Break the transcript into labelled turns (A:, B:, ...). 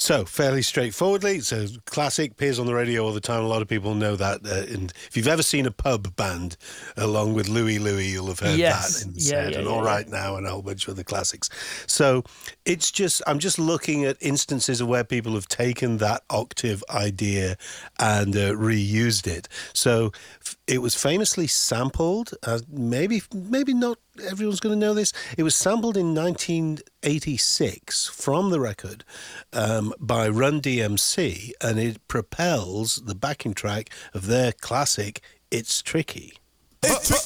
A: So, fairly straightforwardly, it's a classic, appears on the radio all the time. A lot of people know that. And if you've ever seen a pub band along with Louie Louie, you'll have heard that
B: Yes.
A: in the
B: Yeah,
A: set,
B: yeah,
A: and
B: yeah,
A: All
B: yeah.
A: Right Now, and a whole bunch of other classics. So, I'm just looking at instances of where people have taken that octave idea and reused it. So, it was famously sampled, maybe not everyone's going to know this. It was sampled in 1986 from the record by Run DMC, and it propels the backing track of their classic "It's Tricky."